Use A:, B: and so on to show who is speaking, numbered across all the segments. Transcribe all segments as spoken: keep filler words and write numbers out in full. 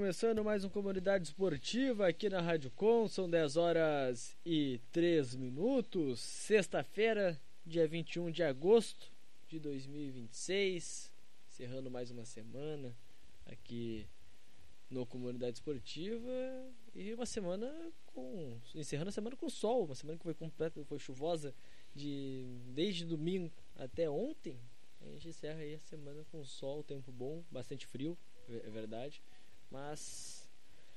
A: começando mais um Comunidade Esportiva aqui na Rádio Com. São dez horas e três minutos. Sexta-feira, dia vinte e um de agosto de dois mil e vinte e seis. Encerrando mais uma semana aqui no Comunidade Esportiva. E uma semana com... Encerrando a semana com sol. Uma semana que foi completa, foi chuvosa de, desde domingo até ontem. A gente encerra aí a semana com sol, tempo bom, bastante frio, é verdade. Mas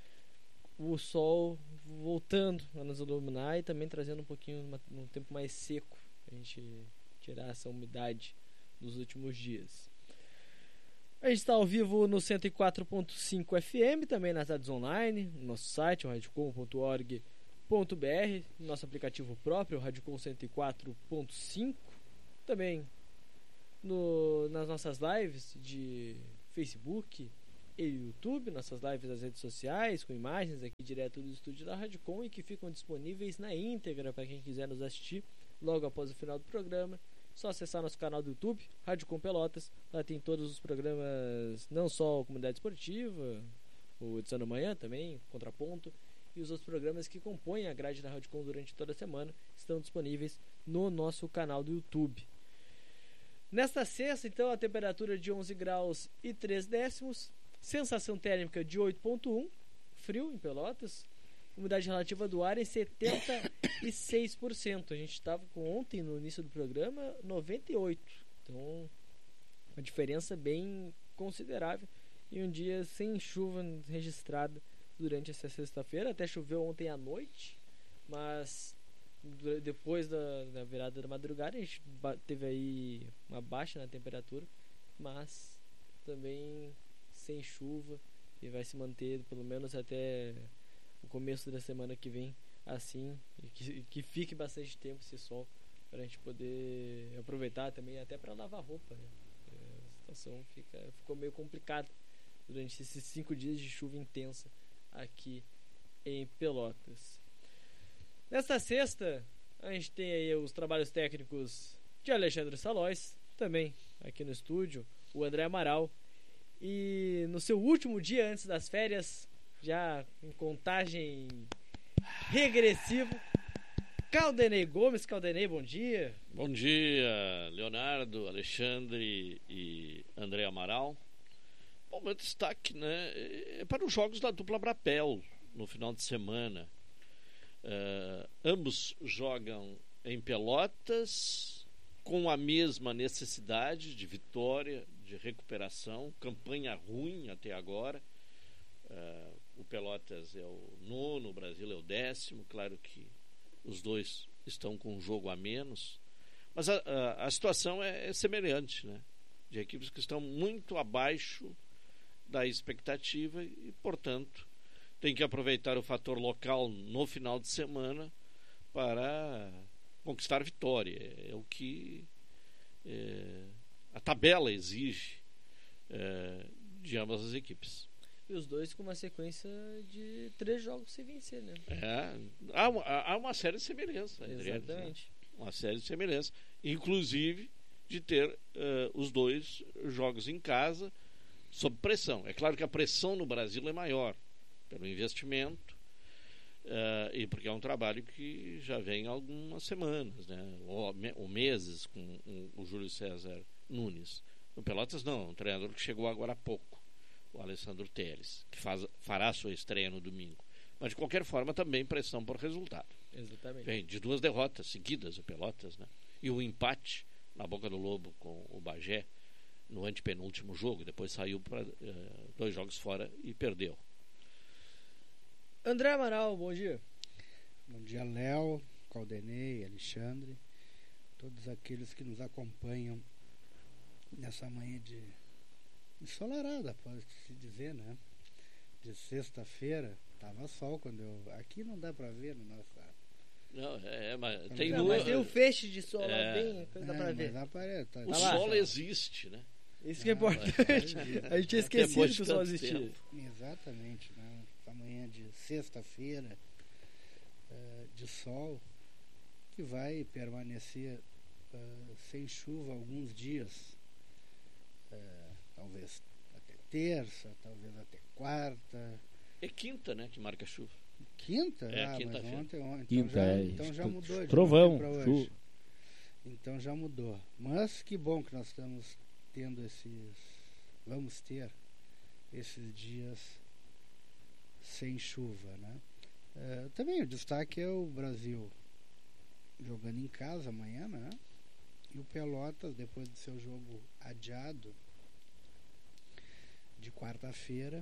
A: o sol voltando a nos iluminar e também trazendo um pouquinho uma, um tempo mais seco, a gente tirar essa umidade dos últimos dias. A gente está ao vivo no cento e quatro ponto cinco F M, também nas rádios online, no nosso site, o radiocom ponto org ponto b r, nosso aplicativo próprio, o Radiocom cento e quatro ponto cinco, também no, nas nossas lives de Facebook e YouTube, nossas lives nas redes sociais, com imagens aqui direto do estúdio da Radiocom e que ficam disponíveis na íntegra para quem quiser nos assistir logo após o final do programa. Só acessar nosso canal do YouTube, Radiocom Pelotas. Lá tem todos os programas, não só a Comunidade Esportiva, o Edição da Manhã também, Contraponto, e os outros programas que compõem a grade da Radiocom durante toda a semana estão disponíveis no nosso canal do YouTube. Nesta sexta, então, a temperatura de onze graus e três décimos. Sensação térmica de oito ponto um, frio em Pelotas, umidade relativa do ar em setenta e seis por cento. A gente estava com ontem, no início do programa, noventa e oito por cento. Então, uma diferença bem considerável. E um dia sem chuva registrada durante essa sexta-feira. Até choveu ontem à noite, mas depois da, da virada da madrugada a gente teve aí uma baixa na temperatura, mas também sem chuva, e vai se manter pelo menos até o começo da semana que vem assim, e que, que fique bastante tempo esse sol para a gente poder aproveitar também até para lavar roupa, né? A situação fica, ficou meio complicada durante esses cinco dias de chuva intensa aqui em Pelotas. Nesta sexta a gente tem aí os trabalhos técnicos de Alexandre Salóis, também aqui no estúdio o André Amaral. E no seu último dia antes das férias, já em contagem regressiva, Caldenei Gomes. Caldenei, bom dia.
B: Bom dia, Leonardo, Alexandre e André Amaral. Bom, meu destaque, né, é para os jogos da dupla Brapel no final de semana. Uh, ambos jogam em Pelotas com a mesma necessidade de vitória, de recuperação, campanha ruim até agora. Uh, o Pelotas é o nono, o Brasil é o décimo. Claro que os dois estão com um jogo a menos, mas a, a, a situação é, é semelhante, né? De equipes que estão muito abaixo da expectativa e, portanto, tem que aproveitar o fator local no final de semana para conquistar vitória. É o que é, a tabela exige é, de ambas as equipes.
A: E os dois com uma sequência de três jogos sem vencer, né?
B: É, há, uma, há uma série de semelhanças entre eles, né? Uma série de semelhanças, inclusive de ter uh, os dois jogos em casa sob pressão. É claro que a pressão no Brasil é maior pelo investimento uh, e porque é um trabalho que já vem há algumas semanas, né? ou, ou meses com um, o Júlio César Nunes. No Pelotas não, um treinador que chegou agora há pouco, o Alessandro Teles, que faz, fará sua estreia no domingo. Mas de qualquer forma também pressão por resultado.
A: Exatamente.
B: Vem de duas derrotas seguidas o Pelotas, né? E um empate na Boca do Lobo com o Bagé no antepenúltimo jogo, depois saiu para uh, dois jogos fora e perdeu.
A: André Amaral, bom dia.
C: Bom dia, Léo, Caldenei, Alexandre, todos aqueles que nos acompanham nessa manhã de ensolarada, pode-se dizer, né? De sexta-feira, tava sol quando eu... Aqui não dá pra ver no nosso...
B: Não, é, mas tem,
A: não,
B: lua...
A: mas tem um feixe de sol
B: é...
A: lá bem, dá
C: é,
A: pra ver.
C: Aparece, tá...
B: O
A: tá
B: sol
A: lá,
B: existe, né?
A: Isso que é importante. A gente tinha esquecido que o sol existia.
C: Exatamente, né? Essa manhã de sexta-feira, uh, de sol, que vai permanecer uh, sem chuva alguns dias, uh, talvez até terça, talvez até quarta.
B: É quinta, né, que marca chuva.
C: Quinta?
B: É,
C: ah,
B: quinta
C: mas ontem, ontem.
D: Quinta,
C: então já,
D: é.
C: então já mudou. De
D: Trovão,
C: ontem pra hoje.
D: chu-
C: Então já mudou. Mas que bom que nós estamos tendo esses. Vamos ter esses dias sem chuva, né? É, também o destaque é o Brasil jogando em casa amanhã, né? E o Pelotas, depois do seu jogo adiado de quarta-feira,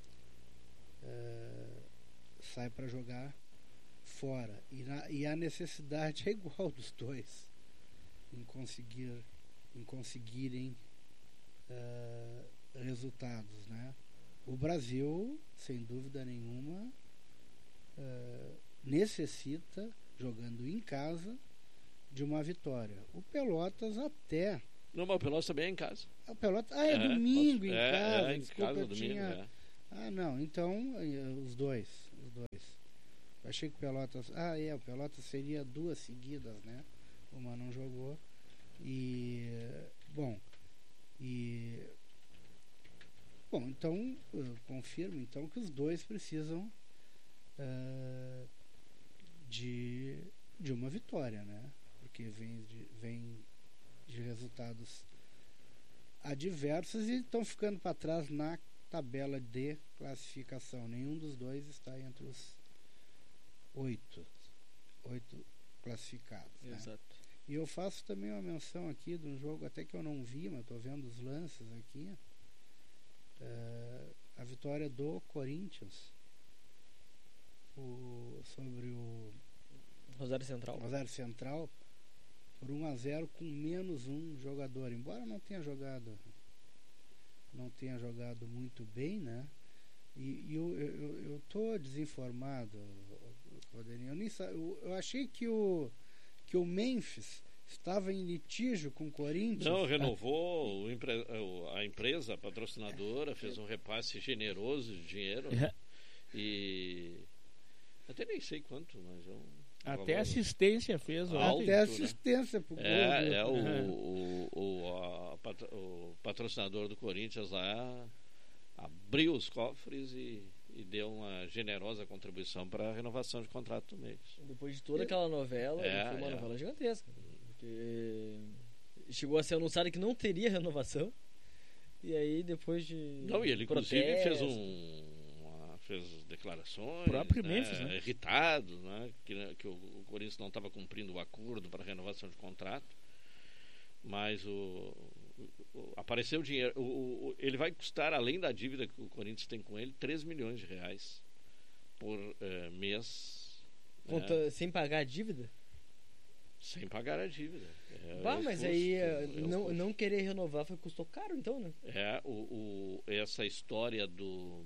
C: é, sai para jogar fora. E, na, e a necessidade é igual dos dois em conseguir em conseguirem uh, resultados, né? O Brasil, sem dúvida nenhuma, uh, necessita, jogando em casa, de uma vitória. O Pelotas até...
B: Não, mas o Pelotas também é em casa.
C: O Pelotas, ah, é,
B: É,
C: domingo em
B: é,
C: casa.
B: É, em
C: Desculpa,
B: casa,
C: eu
B: domingo,
C: tinha...
B: é.
C: Ah, não, então os dois, os dois. Eu achei que o Pelotas... Ah, é, o Pelotas seria duas seguidas, né? Uma não jogou. E... Bom, e... Bom, então, eu confirmo então que os dois precisam uh, de, de uma vitória, né? Porque vem de, vem de resultados adversos e estão ficando para trás na tabela de classificação. Nenhum dos dois está entre os oito, oito classificados. Né?
A: Exato.
C: E eu faço também uma menção aqui de um jogo até que eu não vi, mas estou vendo os lances aqui. Uh, a vitória do Corinthians o, sobre o
A: Rosário Central.
C: Rosário Central por um a zero com menos um jogador, embora não tenha jogado não tenha jogado muito bem, né? E, e eu, eu, eu tô desinformado, Rodrigo. Eu, nem sa- eu, eu achei que o que o Memphis estava em litígio com o Corinthians.
B: Não, renovou o empre- o- a empresa, a patrocinadora, fez um repasse generoso de dinheiro.
D: É.
B: E até nem sei quanto, mas é um
D: Até
B: valor-
D: assistência fez ontem.
B: Alto,
C: Até
B: né?
C: assistência pro gol.
B: É,
C: do-
B: é o,
D: Uhum.
B: o, o, a patro- o patrocinador do Corinthians lá abriu os cofres e, e deu uma generosa contribuição para a renovação de contrato do mês.
A: Depois de toda aquela novela,
B: É,
A: foi uma
B: é.
A: novela gigantesca. Porque chegou a ser anunciado que não teria renovação. E aí, depois de.
B: Não, e ele inclusive fez
A: protesto,
B: um uma- fez declarações,
D: O próprio
B: né,
D: Memphis, né?
B: irritado, né, que, que o, o Corinthians não estava cumprindo o acordo para renovação de contrato, mas o, o- apareceu o dinheiro. O, o- ele vai custar, além da dívida que o Corinthians tem com ele, três milhões de reais por eh, mês,
A: conta-
B: né,
A: sem pagar a dívida.
B: sem pagar a dívida. É,
A: Bah,
B: é o
A: mas
B: custo,
A: aí
B: é
A: eh,
B: o
A: não,
B: custo.
A: não querer renovar foi, custou caro, então, né?
B: É, o, o- essa história do.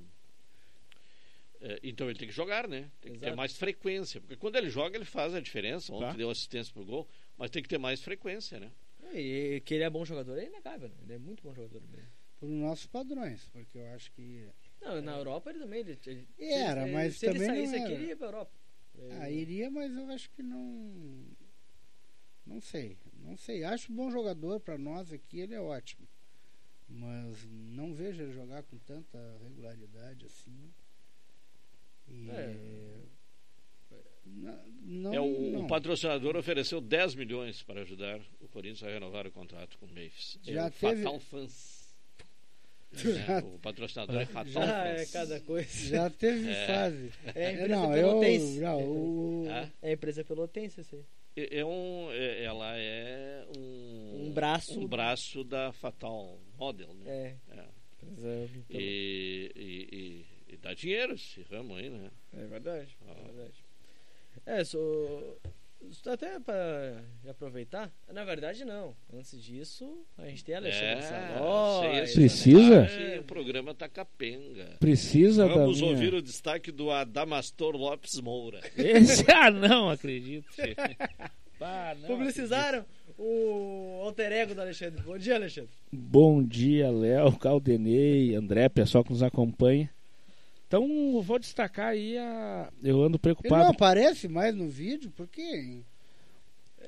B: É, então ele tem que jogar, né? Tem que ter
A: Exato.
B: mais frequência. Porque quando ele joga, ele faz a diferença. Ontem
D: Tá.
B: deu assistência pro gol, mas tem que ter mais frequência, né?
A: E que ele é bom jogador é inegável, né? Ele é muito bom jogador mesmo.
C: Por nossos padrões, porque eu acho que
A: Não, na Europa ele também. Ele, ele,
C: Era,
A: se,
C: mas
A: se
C: também
A: ele
C: não
A: saísse aqui,
C: era.
A: ele ia pra Europa.
C: ah, iria, mas eu acho que não não sei, não sei. Acho bom jogador para nós aqui, ele é ótimo. Mas não vejo ele jogar com tanta regularidade assim. E
A: É.
C: na- não,
B: é, o,
C: não.
B: o patrocinador ofereceu dez milhões para ajudar o Corinthians a renovar o contrato com o Memphis. É
C: Já
B: o
C: teve-
B: Fatal Fans.
C: Já-
B: É, o patrocinador é Fatal
A: Já
B: Fans.
A: é cada coisa.
C: Já teve
B: É.
C: fase.
A: É a
C: É,
A: empresa
C: não, eu,
A: pelotense.
C: não, o,
B: Ah,
A: É a empresa pelotense, esse aí.
B: é, é um, é- ela é um,
A: Um braço-
B: um braço da Fatal Model, né?
A: É.
B: É.
A: Mas é, então-
B: E, e, e, e dá dinheiro esse ramo aí, né?
A: é verdade.
B: Ah.
A: É verdade. É, só. Até para aproveitar, na verdade não. Antes disso, a gente tem Alexandre
B: É,
A: Salói.
B: sei,
D: Precisa?
B: é, o programa tá capenga.
D: Precisa
B: Vamos
D: da minha...
B: ouvir o destaque do Adamastor Lopes Moura.
D: Esse, ah, não acredito. Bah, não
A: Publicizaram o alter ego do Alexandre. Bom dia, Alexandre.
D: acredito. Bom dia, Léo, Caldenei, André, pessoal que nos acompanha. Então, eu vou destacar aí a... Eu ando
C: ele
D: preocupado.
C: não aparece mais no vídeo, por quê?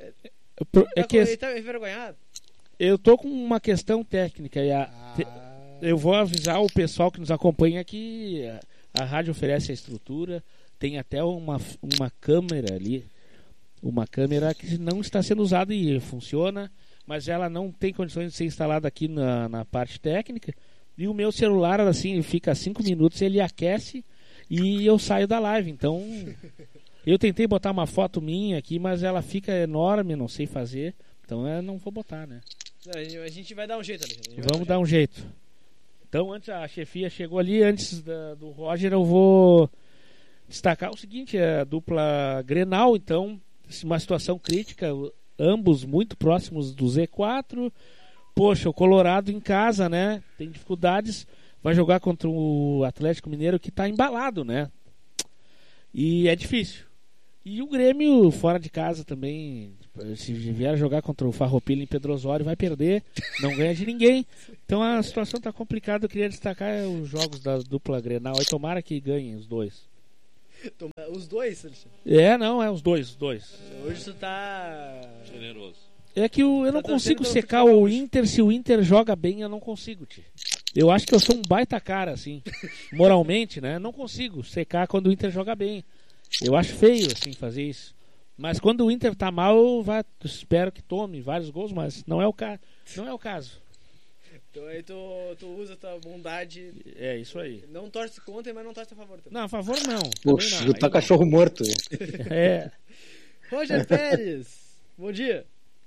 D: Eu pro- É
A: Tá
D: que
A: com- Ele tá envergonhado.
D: eu tô com uma questão técnica e a... te-
C: Ah,
D: eu vou avisar o pessoal que nos acompanha que a, a rádio oferece a estrutura, tem até uma, uma câmera ali, uma câmera que não está sendo usada e funciona, mas ela não tem condições de ser instalada aqui na, na parte técnica. E o meu celular, assim, fica cinco minutos, ele aquece e eu saio da live. Então, eu tentei botar uma foto minha aqui, mas ela fica enorme, não sei fazer. Então, eu não vou botar, né?
A: A gente vai dar um jeito ali.
D: Vamos dar um jeito. Então, antes a chefia chegou ali, antes da, do Roger, eu vou destacar o seguinte, a dupla Grenal, então, uma situação crítica, ambos muito próximos do Z quatro. Poxa, o Colorado em casa, né? Tem dificuldades. Vai jogar contra o Atlético Mineiro que está embalado, né? E é difícil. E o Grêmio fora de casa também. Se vier jogar contra o Farroupilha em Pedro Osório, vai perder. Não ganha de ninguém. Então a situação está complicada. Eu queria destacar os jogos da dupla Grenal. Aí tomara que ganhem os dois.
A: Os dois, Alexandre?
D: É, não, é os dois, os dois.
A: Hoje tu tá
B: generoso.
D: É que eu, eu não consigo secar o Inter. Se o Inter joga bem, eu não consigo, tio. Eu acho que eu sou um baita cara, assim, moralmente, né? Não consigo secar quando o Inter joga bem. Eu acho feio, assim, fazer isso. Mas quando o Inter tá mal, eu vai, espero que tome vários gols, mas não é o, ca... não é o caso.
A: Então aí tu, tu usa a tua bondade.
D: É isso aí.
A: Não torce contra, mas não torce a favor também.
D: Não, a favor não.
C: Poxa,
D: não,
C: tá cachorro
D: não.
C: morto.
D: É.
A: Roger Pérez, bom dia.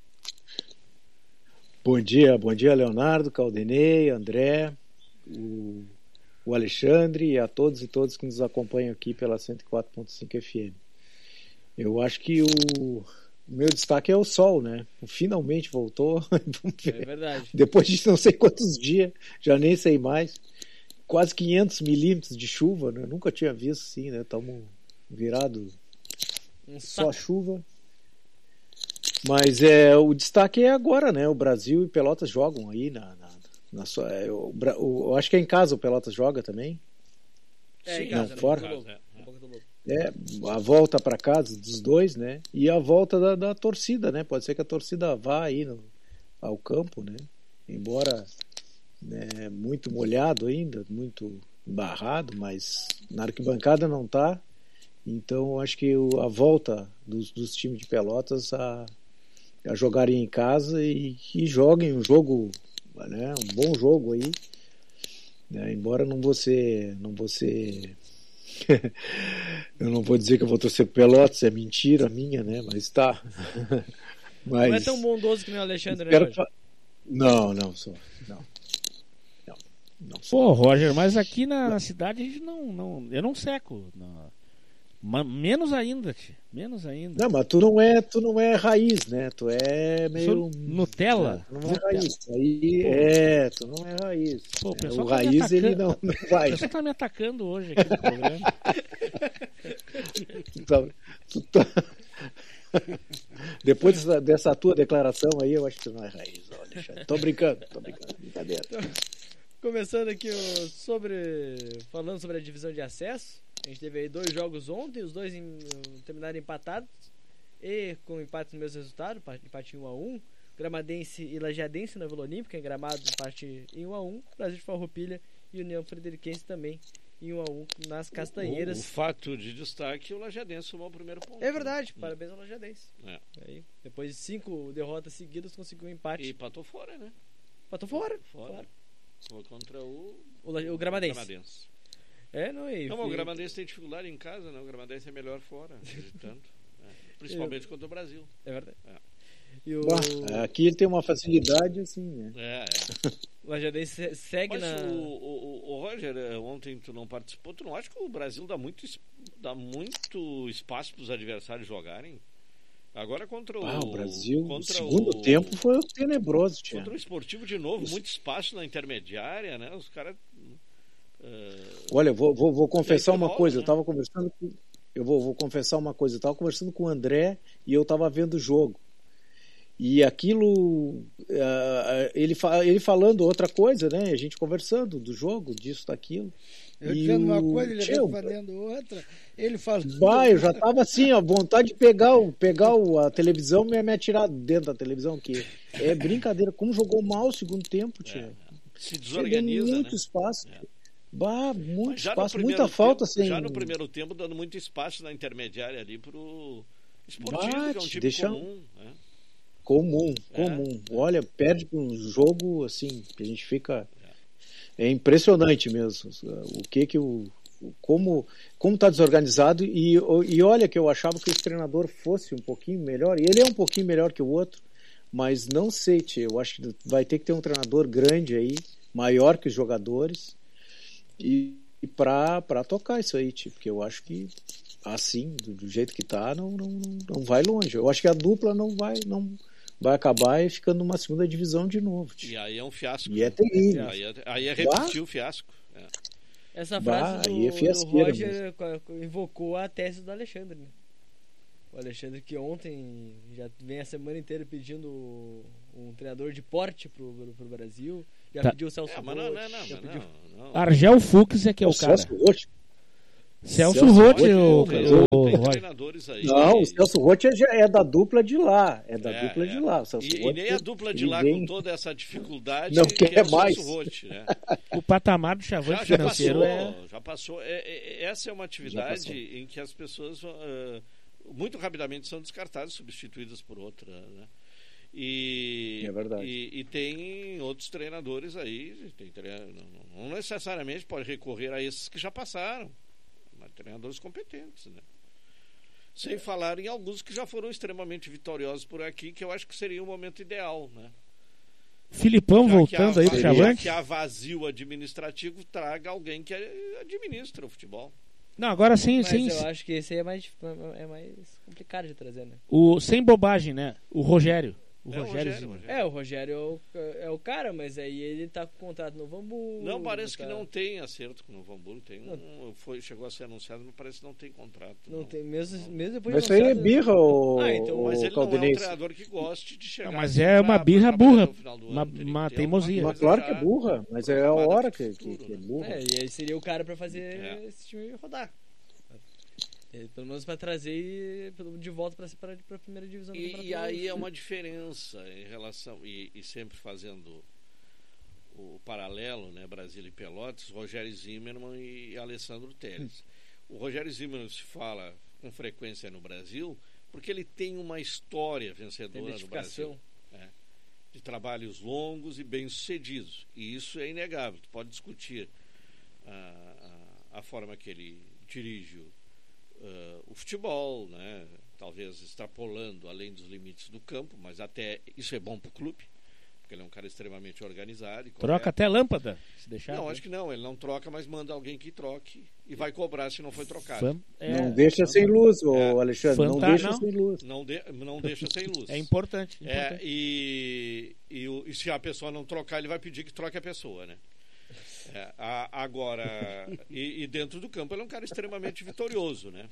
E: Bom dia, bom dia Leonardo, Caldenei, André, o, o Alexandre e a todos e todas que nos acompanham aqui pela cento e quatro ponto cinco F M. Eu acho que o, o meu destaque é o sol, né? Finalmente voltou.
A: É verdade.
E: Depois de não sei quantos dias, já nem sei mais, quase quinhentos milímetros de chuva, né? Nunca tinha visto assim, né? Estamos virados
A: um
E: só chuva. Mas é, o destaque é agora, né? O Brasil e Pelotas jogam aí na, na, na sua. É, o, o, eu acho que é em casa o Pelotas joga também.
A: É,
E: Sim,
A: em casa,
E: não, fora.
A: Casa, é.
E: É, a volta para casa dos dois, né? E a volta da, da torcida, né? Pode ser que a torcida vá aí no, ao campo, né? Embora né, muito molhado ainda, muito embarrado, mas na arquibancada não tá. Então acho que o, a volta dos, dos times de Pelotas a a jogarem em casa e, e joguem um jogo, né, um bom jogo aí, né, embora não vou ser, não vou ser eu não vou dizer que eu vou torcer pro Pelotas, é mentira minha, né, mas tá. Mas,
A: não é tão bondoso que nem o Alexandre, né,
E: fa... Não, não sou, não. Não, não sou.
D: Pô, Roger, mas aqui na, na cidade a gente não, não, eu não seco, não. Menos ainda, tio. Menos ainda.
E: Não, mas tu não é, tu não é raiz, né? Tu é meio
D: Nutella.
E: Tu não
D: Nutella.
E: é raiz. Aí, é, tu não é raiz.
D: Pô, o,
E: é, o
D: tá
E: raiz ele não, não vai.
D: O pessoal tá me atacando hoje aqui no programa.
E: Então, tu tá... Depois dessa, dessa tua declaração aí, eu acho que tu não é raiz, ó, Alexandre. Tô brincando, tô brincando, brincadeira.
A: Então, começando aqui o, sobre falando sobre a divisão de acesso. A gente teve aí dois jogos ontem, os dois em, terminaram empatados e com empate no mesmo resultado, empate em um a um. Gramadense e Lajeadense na Vila Olímpica, em Gramado, empate em um a um. Brasil de Farroupilha e União Frederiquense também em um a um nas Castanheiras.
B: O, o fato de destaque, o Lajeadense tomou o primeiro ponto.
A: É verdade, né? Parabéns ao Lajeadense.
B: É.
A: Aí, depois de cinco derrotas seguidas, conseguiu um empate.
B: E empatou fora, né?
A: Empatou fora.
B: Fora. fora. Foi contra o...
A: O, o Gramadense.
B: Gramadense.
A: É, não, e,
B: não, mas
A: e...
B: o Gramadense tem dificuldade em casa, né? O Gramadense é melhor fora, visitando. É. Principalmente contra o Brasil.
A: É verdade.
B: É.
A: E o...
E: Bah, aqui ele tem uma facilidade assim, né?
B: É, é.
A: O Lajeadense segue
B: mas
A: na...
B: o, o, o Roger, ontem tu não participou, tu não acha que o Brasil dá muito, dá muito espaço para os adversários jogarem? Agora contra o...
E: Ah, o Brasil,
B: contra
E: o segundo
B: o,
E: tempo foi tenebroso, tia.
B: Contra o Esportivo de novo, muito espaço na intermediária, né? Os caras...
E: Uh... Olha, eu vou, vou, vou confessar uma
B: rola,
E: coisa,
B: né?
E: eu tava conversando com... Eu vou, vou confessar uma coisa, eu tava conversando com o André e eu tava vendo o jogo. E aquilo, uh, ele, fa ele falando outra coisa, né? A gente conversando do jogo, disso, daquilo.
C: Eu
E: e
C: dizendo
E: o...
C: uma coisa, ele
E: Tchê,
C: respondendo outra. Ele falando.
E: Bah, eu já tava assim, ó, vontade de pegar, o, pegar o, a televisão e me atirar dentro da televisão, que é brincadeira. Como jogou mal o segundo tempo, tia.
B: É. Se
E: Perdeu
B: desorganiza,
E: muito
B: né?
E: espaço.
B: É.
E: Bah, muito
B: Mas já no
E: espaço,
B: primeiro
E: muita falta.
B: tempo,
E: Sem...
B: Já no primeiro tempo, dando muito espaço na intermediária ali pro Esportivo, que é um
E: Bate,
B: time
E: deixa-
B: comum. Né?
E: Comum,
B: É.
E: comum. Olha, perde para um jogo assim, que a gente fica. É impressionante mesmo. O que que o. Como como está desorganizado. E, e olha que eu achava que o treinador fosse um pouquinho melhor. E ele é um pouquinho melhor que o outro. Mas não sei, tia. Eu acho que vai ter que ter um treinador grande aí, maior que os jogadores. E, e para tocar isso aí, tia. Porque eu acho que assim, do, do jeito que tá, não, não, não, não vai longe. Eu acho que a dupla não vai. Não, vai acabar ficando numa segunda divisão de novo. Tia.
B: E aí é um fiasco.
E: E é
B: né?
E: terrível.
B: Aí é, aí é repetir o fiasco. É.
A: Essa
E: Bah,
A: frase
E: aí é
A: do, do
E: fiasqueira
A: Roger co- co- invocou a tese do Alexandre, né? O Alexandre que ontem já vem a semana inteira pedindo um treinador de porte pro, pro, pro Brasil. Já
D: Tá.
A: pediu o Celso
B: É, mas não,
A: Roth,
B: não, não,
A: já
B: mas
A: pediu...
B: não, não.
D: Argel Fux é que é o cara.
E: Celso Roth.
D: Celso
E: Celso
D: Roth,
E: Roth,
D: o,
B: tem,
D: o,
B: tem
D: o Roger.
B: treinadores aí.
E: Não,
B: que-
E: o Celso Roth é, já- é da dupla de lá. É da
B: É,
E: dupla
B: é.
E: de lá. O Celso
B: E, e
E: Roth,
B: nem a dupla de
E: ele
B: lá
E: vem-
B: com toda essa dificuldade
E: Não
B: que
E: quer
B: é o
E: mais.
B: Celso Roth, né?
D: O patamar do chavante
B: Já, já
D: financeiro
B: passou,
D: é...
B: já passou. É, é- essa é uma atividade em que as pessoas ah, muito rapidamente são descartadas, substituídas por outra, né? E,
E: É verdade.
B: E, e tem outros treinadores aí, tem tre- não, não necessariamente pode recorrer a esses que já passaram, mas treinadores competentes, né? Sem falar em alguns que já foram extremamente vitoriosos por aqui, que eu acho que seria o momento ideal, né?
D: Filipão
B: Já
D: voltando
B: que há-
D: aí pro
B: já
D: chavante.
B: que há vazio administrativo, traga alguém que administra o futebol.
D: Não, agora sem,
A: Mas
D: sem,
A: eu acho que esse aí é mais, é mais complicado de trazer, né?
D: o, sem bobagem, né? O Rogério. O
B: É o
D: Rogério.
B: Rogério, Rogério.
A: É, o Rogério é o, é o cara, mas aí ele tá com contrato no Hamburgo.
B: Não, parece que
A: tá-
B: não tem acerto com o Novo Hamburgo. Tem um, foi, chegou a ser anunciado, mas parece que não tem contrato.
A: Não tem, mesmo, mesmo depois
E: Mas
A: de
E: isso aí é
A: anunciado-
E: birra, o,
A: Ah, então,
E: o
B: Mas ele não é um
E: Caldenense.
B: treinador que goste de chegar.
D: Não, mas
B: assim
D: é uma
B: pra-
D: birra
B: pra trabalhar
D: burra.
B: até o final do ano.
D: Uma-
B: Teria que
D: uma
B: ter
D: teimosia.
B: alguma
E: Mas
B: coisa
E: claro que é
B: já
E: burra, mas é a
B: programada
E: hora
B: pro
E: que, que,
B: futuro,
E: que é
B: né?
E: burra.
A: É, e aí seria o cara pra fazer
B: É.
A: esse time rodar. É, pelo menos pra trazer pelo- de volta pra, pra, pra primeira divisão do
B: E,
A: Campeonato
B: e aí é
A: Gaúcho.
B: uma diferença em relação. E, e sempre fazendo o paralelo, né? Brasil e Pelotas, Rogério Zimmermann e Alessandro Telles. O Rogério Zimmermann se fala com frequência no Brasil porque ele tem uma história
A: Tem
B: vencedora no
A: identificação.
B: Brasil. De trabalhos longos e bem-sucedidos. E isso é inegável. Tu pode discutir a, a, a forma que ele dirige o, uh, o futebol, né? Talvez extrapolando além dos limites do campo, mas até isso é bom para o clube, porque ele é um cara extremamente organizado. E
D: Troca
B: correto.
D: até lâmpada, se deixar.
B: Não, acho que não. Ele não troca, mas manda alguém que troque e vai cobrar se não foi trocado.
D: Fam- é,
E: Não deixa sem luz, ô
B: É.
E: Alexandre. Não
D: Fanta-
E: deixa
D: não.
E: sem luz.
B: Não, de, não deixa sem luz.
D: é importante.
B: É,
D: importante.
B: e, e, o- e se a pessoa não trocar, ele vai pedir que troque a pessoa, né? É, a- agora, e, e dentro do campo ele é um cara extremamente vitorioso, né?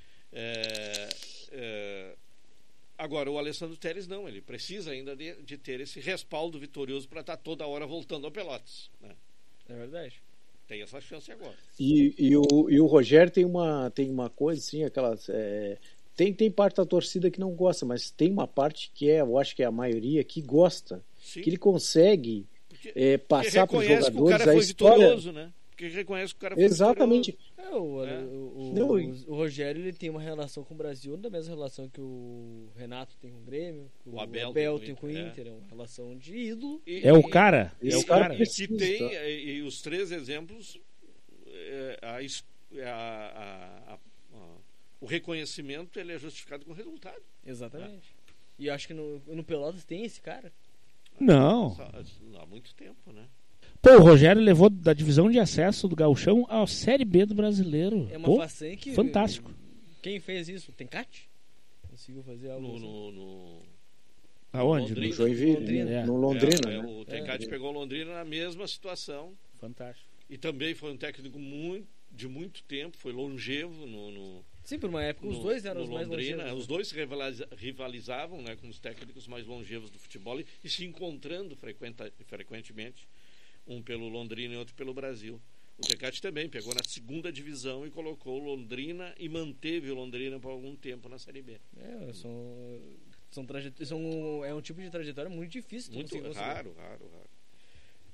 B: É, é, agora, o Alessandro Telles não, ele precisa ainda de, de ter esse respaldo vitorioso para estar toda hora voltando ao Pelotas, né?
A: É verdade.
B: Tem essa chance agora.
E: E, e, o, e o Rogério tem uma, tem uma coisa assim, aquelas. é, tem, tem parte da torcida que não gosta, mas tem uma parte que é, eu acho que é a maioria, que gosta.
B: Sim,
E: Que ele consegue
B: porque,
E: é,
B: porque
E: passar para os
B: reconhece que o
E: jogadores
B: cara
E: a
B: foi
E: história.
B: vitorioso, né? Porque reconhece que o cara foi
E: Exatamente.
A: É, o,
B: É.
A: o, o,
E: Não,
A: o-
E: e-
A: o Rogério ele tem uma relação com o Brasil da mesma relação que o Renato tem com o Grêmio, que o,
B: O Abel
A: Abel,
B: tem
A: tem
B: com
A: com
B: o
A: o
B: Inter,
A: Inter, é uma relação de ídolo.
B: E-
D: É o
B: e-
D: cara. É
E: Esse
D: o
E: cara
D: cara.
B: E
E: precisa,
B: que tem,
E: tá?
B: e, e os três exemplos, é, a es- a- a- a- a- o reconhecimento ele é justificado com resultado.
A: Exatamente. E eu acho que no, no Pelotas tem esse cara.
D: Não.
B: Só- Há muito tempo, né?
D: Pô, o Rogério levou da divisão de acesso do Gauchão à Série B do Brasileiro.
A: É uma
D: Pô,
A: façanha que.
D: fantástico.
A: Quem fez isso? Tem Cate? Conseguiu fazer algo
B: No,
A: assim?
B: no, no-
D: aonde?
B: Londrina.
E: No Joinville,
A: Londrina.
E: né?
D: É.
E: no Londrina,
B: é, é,
E: né?
B: o Tencate pegou Londrina na mesma situação
D: Fantástico.
B: e também foi um técnico muito, de muito tempo, foi longevo no, no,
A: Sim, por uma época os
B: no-
A: dois eram
B: no
A: os mais
B: Londrina.
A: longevos.
B: Os dois rivaliza- rivalizavam, né, com os técnicos mais longevos do futebol e, e se encontrando frequenta, frequentemente, um pelo Londrina e outro pelo Brasil. O Tecate também pegou na segunda divisão e colocou o Londrina e manteve o Londrina por algum tempo na Série B.
A: É, são, são trajet... são, é um tipo de trajetória muito difícil. de
B: Muito
A: conseguir conseguir.
B: raro, raro, raro.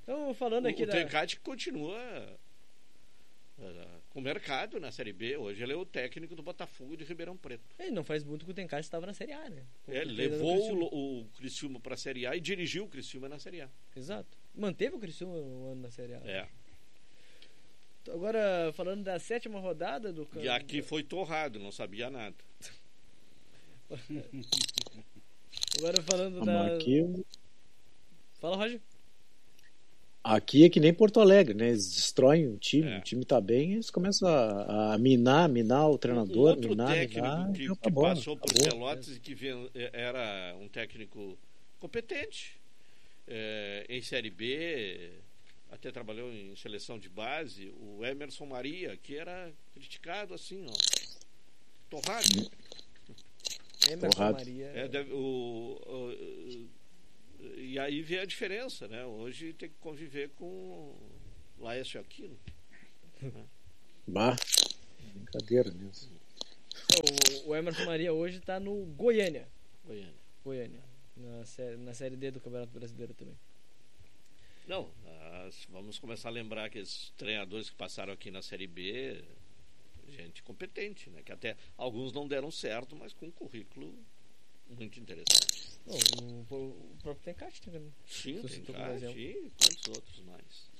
A: Então, falando
B: O,
A: aqui
B: o
A: da...
B: Tencati continua uh, com o mercado na Série B. Hoje ele é o técnico do Botafogo de Ribeirão Preto.
A: Ele não faz muito que o Tencati estava na Série A, né?
B: É, ele levou o, o Criciúma para a Série A e dirigiu o Criciúma na Série A.
A: Exato. Manteve o Criciúma um ano na Série A.
B: É.
A: Agora, falando da sétima rodada do...
B: E aqui foi torrado, não sabia nada.
A: Agora falando
E: Ah,
A: da...
E: mas Aqui,
A: Fala, Roger.
E: aqui é que nem Porto Alegre, né? Eles destroem o time,
B: É.
E: o time tá bem, eles começam a, a minar, minar o
B: Um
E: treinador,
B: outro
E: minar,
B: técnico
E: minar,
B: que,
E: e
B: que
E: acabou,
B: passou por
E: acabou.
B: Pelotas e que ven- era um técnico competente, é, em Série B, até trabalhou em seleção de base, o Emerson Maria, que era criticado assim, ó, torrado.
A: Emerson
E: Torrado.
A: Maria.
B: É, deve- o- o- e aí vê a diferença, né? Hoje tem que conviver com Laércio Aquino.
E: Bah, brincadeira mesmo.
A: O, o Emerson Maria hoje está no Goiânia.
B: Goiânia.
A: Goiânia. Na série, na série D do Campeonato Brasileiro também.
B: Não, nós vamos começar a lembrar que esses treinadores que passaram aqui na Série B, gente competente, né? Que até alguns não deram certo, mas com um currículo muito interessante.
A: Bom, o, o próprio Tencati, né?
B: Sim,
A: Tu
B: tem
A: citou como
B: Cate
A: exemplo.
B: e quantos outros mais.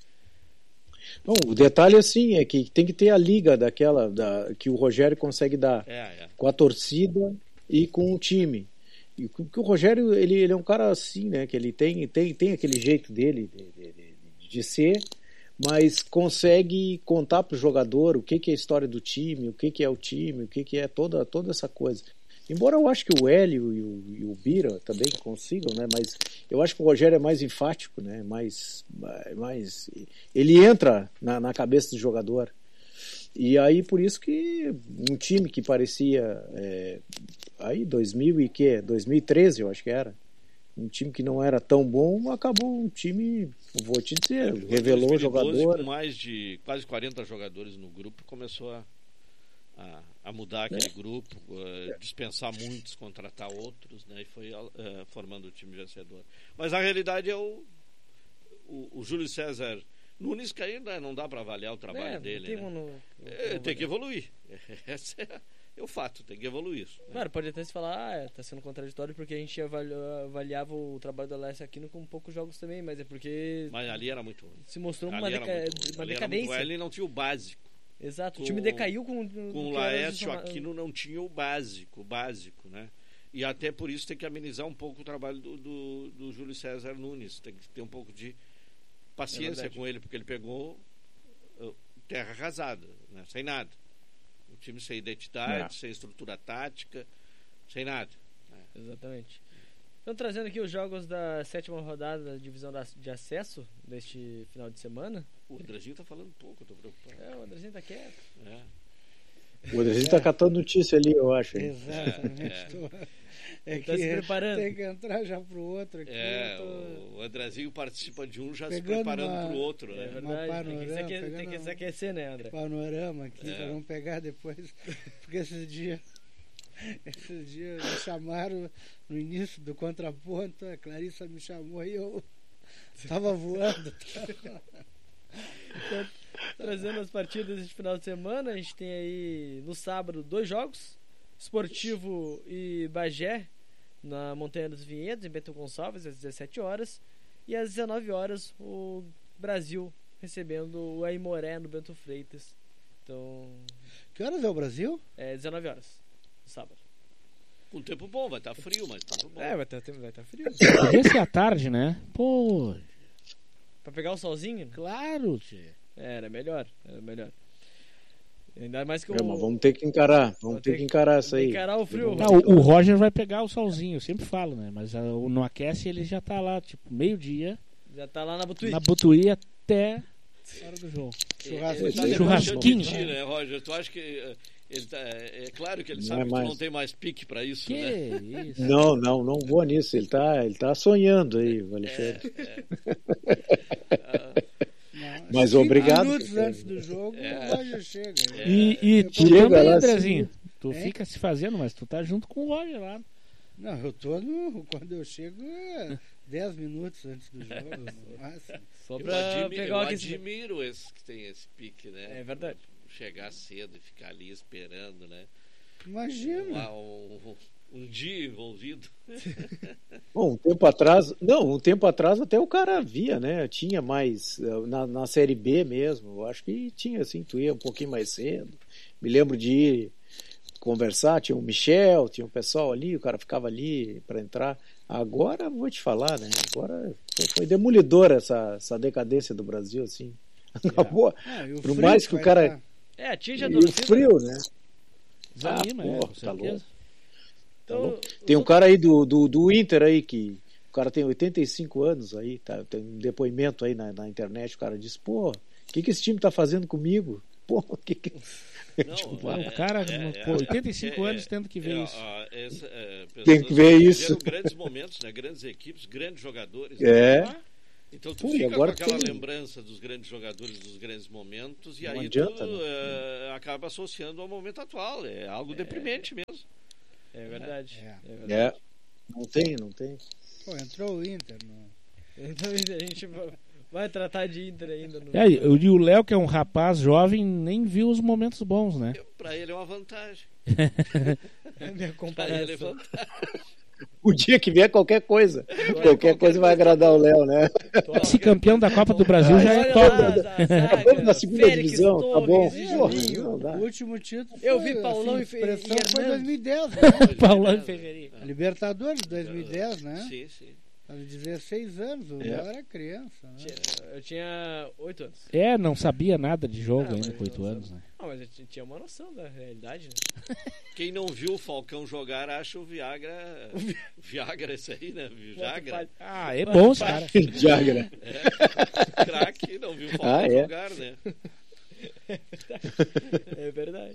E: Bom, o detalhe assim é que tem que ter a liga daquela da, que o Rogério consegue dar
B: É, é.
E: com a torcida e com o time. E porque o Rogério ele, ele é um cara assim, né? Que ele tem tem, tem aquele jeito dele de, de, de, de ser, mas consegue contar para o jogador o que, que é a história do time, o que, que é o time, o que, que é toda toda essa coisa. Embora eu acho que o Hélio e o, e o Bira também consigam, né? Mas eu acho que o Rogério é mais enfático, né? Mais, mais ele entra na, na cabeça do jogador. E aí por isso que um time que parecia é, aí dois mil e que dois mil e treze eu acho que era um time que não era tão bom, acabou um time, vou te dizer, revelou o
B: dois mil e doze,
E: jogador.
B: com mais de quase quarenta jogadores no grupo, começou a A, a mudar aquele é. grupo, uh, dispensar muitos, contratar outros, né, e foi uh, formando o time vencedor. Mas a realidade é o, o, o Júlio César Nunes, que ainda não dá para avaliar o trabalho
A: é,
B: dele.
A: Tem,
B: né?
A: no, no,
B: é,
A: no
B: tem que evoluir. Esse é, é o fato, tem que evoluir. Né?
A: Claro, pode até se falar, ah, é, tá sendo contraditório porque a gente avaliava, avaliava o trabalho do Alessio Aquino com poucos jogos também, mas é porque.
B: Mas ali era muito ruim.
A: Se mostrou
B: ali
A: uma, deca uma
B: ali
A: decadência.
B: Ele não tinha o básico.
A: Exato,
B: com,
A: o time decaiu com,
B: com o Laércio Aquino não tinha o básico, o básico, né? E até por isso tem que amenizar um pouco o trabalho do, do, do Júlio César Nunes, tem que ter um pouco de paciência é com ele, porque ele pegou uh, terra arrasada, né? Sem nada. Um time sem identidade, é. sem estrutura tática, sem nada. Né?
A: Exatamente. Então, trazendo aqui os jogos da sétima rodada da divisão de acesso deste final de semana.
B: O Andrezinho tá falando pouco, eu tô preocupado.
A: É, o Andrezinho tá quieto.
B: É.
E: O Andrezinho é. tá catando notícia ali, eu acho. Hein?
C: Exatamente. É, é
A: tá se preparando.
C: Tem que entrar já pro outro aqui.
B: É,
C: tô...
B: o Andrezinho participa de um já
C: pegando
B: se preparando
C: uma,
B: pro outro, né?
A: É verdade,
C: panorama,
A: tem, que aquecer, tem que se aquecer, né, André?
C: Panorama aqui,
B: é.
C: para não pegar depois. Porque esses dias... Esses dias me chamaram no início do contraponto, a Clarissa me chamou e eu estava voando.
A: Então, trazendo as partidas deste final de semana, a gente tem aí no sábado dois jogos: Esportivo e Bagé na Montanha dos Vinhedos, em Bento Gonçalves, às dezessete horas, e às dezenove horas o Brasil recebendo o Aimoré no Bento Freitas. Então,
C: que horas é o Brasil?
A: É dezenove horas. Sábado.
B: Com tempo bom, vai estar tá frio, mas tempo bom.
A: É, vai estar vai tá frio.
D: Podia ser à tarde, né? Pô.
A: Pra pegar o solzinho?
D: Claro, tchê.
A: É, era melhor, era melhor. Ainda mais que o.
E: É, mas vamos ter que encarar, vamos ter que encarar isso aí.
A: Encarar o frio.
D: Não, o, o Roger vai pegar o solzinho, eu sempre falo, né? Mas a, o no aquece ele já tá lá, tipo, meio-dia.
A: Já tá lá na Butuí.
D: Na Butuí até a hora do jogo.
B: Churrasquinho.
D: Churrasquinho.
B: Churrasquinho, né, Roger? Tu acha que. Ele tá, é claro que ele sabe
E: não é
B: que
E: mais.
B: tu não tem mais pique pra isso,
D: que
B: né?
D: Isso?
E: Não, não, não vou nisso. Ele tá, ele tá sonhando aí, o Alexandre.
B: É, é.
C: Não,
E: Mas
C: cinco
E: obrigado.
C: minutos antes do jogo,
B: É.
C: o Roger chega.
B: É.
D: E, e tu
E: Chega
D: também,
E: lá,
D: Andrezinho. Tu
C: É?
D: fica se fazendo, mas tu tá junto com o Roger lá.
C: Não, eu tô no. Quando eu chego, é dez minutos antes do jogo. no máximo.
A: Só
B: Eu,
A: pra
B: admi-
A: pegar
B: eu
A: o aquecimento.
B: admiro esses que tem esse pique, né?
A: É verdade.
B: Chegar cedo e ficar ali esperando, né?
C: Imagina.
B: Um, um, um dia envolvido.
E: Bom, um tempo atrás, não, um tempo atrás até o cara via, né? Tinha mais, na, na Série B mesmo, eu acho que tinha assim, tu ia um pouquinho mais cedo. Me lembro de ir conversar, tinha o Michel, tinha o pessoal ali, o cara ficava ali para entrar. Agora, vou te falar, né? Agora foi, foi demolidor essa, essa decadência do Brasil, assim. Acabou.
C: Ah, e o
E: Por
C: frio
E: mais que o
C: vai
E: cara...
C: tá-
A: É, atinge a
E: E o
A: torcida.
E: frio, né?
D: Desanima,
E: Ah,
D: é,
E: pô,
D: com
E: tá
D: certeza.
E: louco.
A: Então,
E: Tem um cara aí do, do, do Inter aí que o cara tem oitenta e cinco anos aí, tá? Tem um depoimento aí na, na internet, o cara diz, pô, o que, que esse time tá fazendo comigo? Pô, o que que...
B: Não,
E: Tipo,
B: é-
D: O cara
B: é-
D: com
B: é-
D: oitenta e cinco
B: é-
D: anos tendo que ver
B: é,
D: isso.
B: ó, essa, é,
E: Tem que
B: pessoas
E: ver
B: viveram
E: isso.
B: grandes momentos, né? Grandes equipes, grandes jogadores.
E: É.
B: Né? Então tu
E: Pô, e
B: fica
E: agora
B: com aquela
E: tem-
B: lembrança dos grandes jogadores, dos grandes momentos, e
E: Não
B: aí
E: adianta,
B: tu
E: né?
B: é, acaba associando ao momento atual. É algo deprimente mesmo.
A: é verdade.
C: É.
A: É verdade.
E: É, não tem, não tem.
C: Pô, entrou o Inter. No...
A: Então a gente vai- vai tratar de Inter ainda. No...
D: É, e o Léo, que é um rapaz jovem, nem viu os momentos bons, né?
B: Eu, pra ele é uma vantagem.
A: É a minha
B: Pra ele é
A: comparação.
B: vantagem.
E: O dia que vier qualquer coisa, qualquer coisa vai agradar o Léo, né?
D: Se campeão da Copa do Brasil já é
A: Olha
D: top.
A: lá,
D: né?
A: Zazaga,
E: Acabamos na segunda
A: Félix
E: divisão, tá bom?
A: Torres e
E: Porra,
A: Juninho.
E: não dá.
C: O último título
A: Eu
C: foi,
A: vi Paulão
C: assim,
A: e Fe-
C: expressão
A: e
C: foi
A: Hernandes.
C: dois mil e dez, né?
D: Paulão e Ferreirinha.
C: Libertadores de dois mil e dez, né?
B: Sim, sim.
C: Aos dezesseis anos, o
E: É.
C: Léo era criança, né?
A: Eu tinha oito anos.
D: É, não sabia nada de jogo
A: Ah,
D: ainda
A: mas
D: com oito
A: não
D: anos, né?
A: Ah, mas eu t- tinha uma noção da realidade, né?
B: Quem não viu o Falcão jogar acha o Viagra. Viagra, esse aí, né? Viagra.
D: Ah, é bom esse cara.
E: Diagra.
B: É, craque, não viu o Falcão
E: Ah, é?
B: jogar, né?
A: É verdade.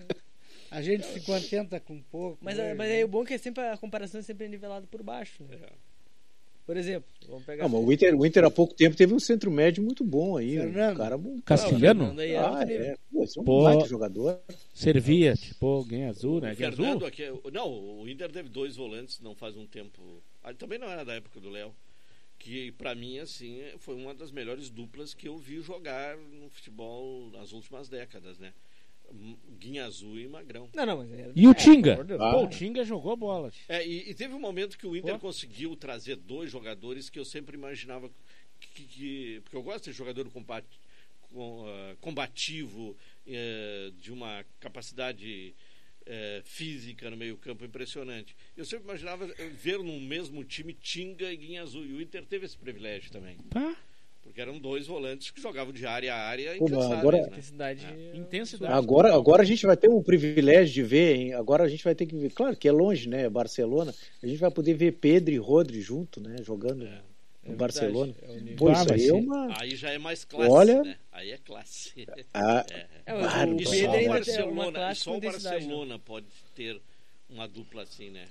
C: A gente se contenta com pouco.
A: Mas,
C: hoje,
A: mas
C: né?
A: aí o bom é que é sempre a comparação é sempre nivelada por baixo. Né?
B: É.
A: Por exemplo, vamos pegar.
E: Não, mas o Inter, o Inter há pouco tempo teve um centro médio muito bom aí.
C: Fernando.
E: Um cara bom.
D: Castilhano?
A: Fernando aí era
E: Ah,
A: outro nível.
E: é. Pô, esse é um
D: Pô.
E: baita jogador.
D: Servia, tipo, alguém azul, né?
B: O
D: Guia
B: Fernando
D: azul?
B: aqui, não, o Inter teve dois volantes não faz um tempo. Ah, também não era da época do Léo. Que pra mim, assim, foi uma das melhores duplas que eu vi jogar no futebol nas últimas décadas, né? Guinha Azul e Magrão.
A: Não, não, mas era...
D: E o
A: é,
D: Tinga?
A: pelo amor de Deus.
E: Ah.
D: Pô, o Tinga jogou bola.
B: É, e, e teve um momento que o Inter
D: Pô.
B: conseguiu trazer dois jogadores que eu sempre imaginava que, que- porque eu gosto de jogador combat, com, ah, combativo, eh, de uma capacidade eh, física no meio campo impressionante. Eu sempre imaginava eh, ver no mesmo time Tinga e Guinha Azul, e o Inter teve esse privilégio também,
D: Tá.
B: porque eram dois volantes que jogavam de área a área
E: Pô, mas
B: incansáveis,
E: agora-
B: né?
A: Intensidade.
B: É.
D: Intensidade.
E: Agora, agora a gente vai ter um privilégio de ver, hein? Agora a gente vai ter que ver. Claro que é longe, né? Barcelona. A gente vai poder ver Pedro e Rodri junto, né? Jogando
B: É.
A: É
E: no Barcelona.
A: verdade, é o nível.
E: Pô,
D: Ah,
E: isso
D: vai
E: aí
D: ser.
E: é uma.
B: Aí já é mais classe,
E: Olha-
B: né? Aí é classe.
E: Ah,
B: É.
A: É, mas
E: Claro,
A: o
B: E
E: Pedro
B: só
A: Pedro
B: o
A: ainda tem uma
B: Barcelona, e
A: classe
B: só
A: com
B: o
A: intensidade. né?
B: Barcelona pode ter uma dupla assim, né?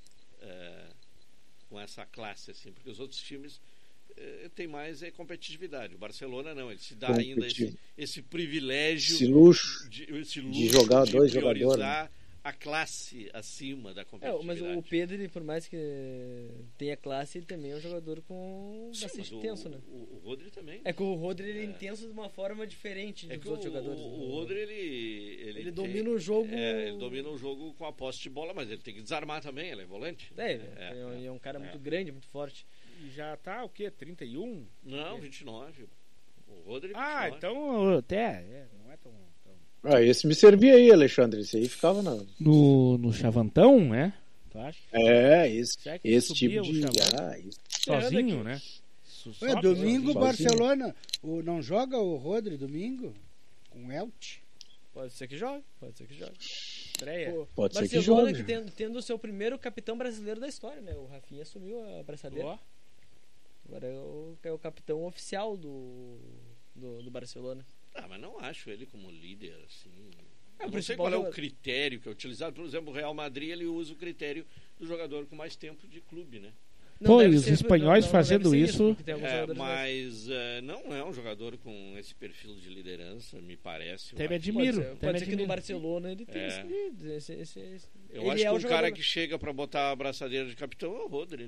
B: É, com essa classe assim, porque os outros times é, têm mais é, competitividade. O Barcelona não, ele se dá ainda esse,
E: Competitivo.
B: esse privilégio
E: esse luxo.
B: de, esse
E: de jogar
B: de
E: dois
B: priorizar
E: jogadores,
B: a classe acima da
A: É,
B: competitividade.
A: mas o Pedro, ele, por mais que tenha classe, ele também é um jogador com
B: Sim,
A: bastante
B: mas o,
A: intenso, né?
B: o, o Rodri também.
A: É que o Rodri ele é
B: É.
A: intenso de uma forma diferente
B: É
A: dos
B: que
A: outros
B: o,
A: jogadores.
B: o,
A: né?
B: o Rodri ele ele,
A: Ele
B: tem-
A: domina o jogo.
B: É, ele domina o jogo com a posse de bola, mas ele tem que desarmar também, ele é volante.
A: É, ele
B: É,
A: é, é um cara
B: é.
A: muito grande, muito forte.
D: E já tá o quê? trinta e um?
B: Não, vinte e nove. O Rodri
D: Ah,
B: vinte e nove.
D: então até. É, não é tão. tão-
E: Ah, esse me servia aí, Alexandre. Esse aí ficava na.
D: No, no Chavantão, né? Tu acha?
E: É, esse,
D: Será que
E: esse
D: subia
E: tipo
D: o
E: de.
D: Chavão?
E: Ah, isso.
D: Sozinho, né? Su-
C: Ué,
D: sobe
C: domingo,
D: sozinho.
C: Barcelona. O, não joga o Rodri domingo? Com o Elche?
A: Pode ser que jogue, pode ser que jogue.
D: Estreia.
A: Pô,
E: Pode ser que
A: Barcelona
E: jogue.
A: que tendo, tendo o seu primeiro capitão brasileiro da história, né? O Rafinha assumiu a braçadeira.
D: Ó,
A: Agora é o, é o capitão oficial do, do, do Barcelona.
B: Ah, mas não acho ele como líder, assim.
A: É, o
B: Eu não sei
A: principal
B: qual é o
A: jogador-
B: critério que é utilizado. Por exemplo, o Real Madrid ele usa o critério do jogador com mais tempo de clube, né?
D: Pô,
A: deve
D: e os
A: ser-
D: espanhóis
A: deve
D: fazendo
A: ser
D: isso-
A: porque tem alguns
B: É,
A: jogadores
B: mas é, não é um jogador com esse perfil de liderança, me parece.
D: até me
B: Eu acho-
D: admiro.
A: Pode ser,
D: até
A: pode
D: me
A: ser que no
D: admiro.
A: Barcelona ele tenha
B: É.
A: esse, esse, esse, esse-
B: Eu
A: ele
B: acho
A: é
B: que
A: o
B: o
A: jogador.
B: cara que chega pra botar a braçadeira de capitão é o Rodri, né?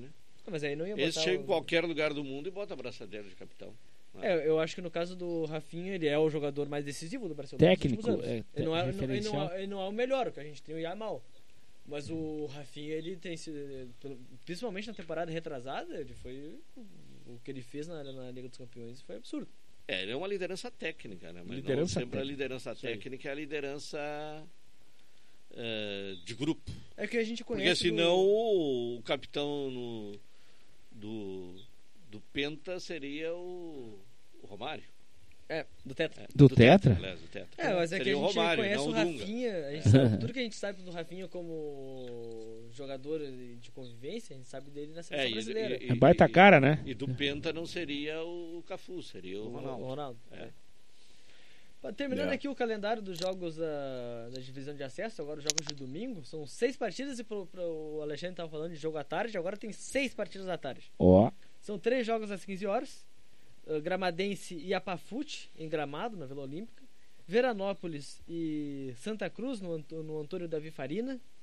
A: Mas aí não ia botar.
B: Esse chega
A: o...
B: em qualquer lugar do mundo e bota a braçadeira de capitão.
A: É, eu acho que no caso do Rafinha, ele é o jogador mais decisivo do Barcelona.
D: Técnico,
A: nos últimos anos.
D: é,
A: ele, não é, ele, não,
D: referencial.
A: é, ele não é o melhor, porque a gente tem o Yamal. Mas o Rafinha, ele tem sido, principalmente na temporada retrasada, ele foi o que ele fez na, na Liga dos Campeões foi absurdo.
B: É, ele é uma liderança técnica, né? Mas
D: Liderança
B: não sempre a
D: técnica.
B: liderança técnica é a liderança eh, de grupo.
A: É que a gente
B: Porque
A: conhece.
B: senão
A: do...
B: o capitão no- do, do Penta seria o, o Romário.
A: É, do Tetra.
B: É,
D: Do Tetra?
B: aliás, do Tetra.
A: É, mas é
B: Seria
A: que a
B: o
A: gente
B: Romário,
A: conhece
B: não
A: o
B: o Dunga.
A: Rafinha, a gente
B: É.
A: sabe, tudo que a gente sabe do Rafinha como jogador de convivência, a gente sabe dele na seleção
B: É, e-
A: brasileira.
B: e-
D: É baita cara, né?
B: E do Penta não seria o Cafu, seria o Ronaldo.
A: O Ronaldo.
B: É.
A: é. Bom, terminando
E: É.
A: aqui o calendário dos jogos da, da divisão de acesso, agora os jogos de domingo, são seis partidas e pro, pro, o Alexandre estava falando de jogo à tarde, agora tem seis partidas à tarde.
D: Ó.
A: São três jogos às quinze horas, uh, Gramadense e Apafute, em Gramado, na Vila Olímpica, Veranópolis e Santa Cruz, no, Ant- no Antônio Davi Farina,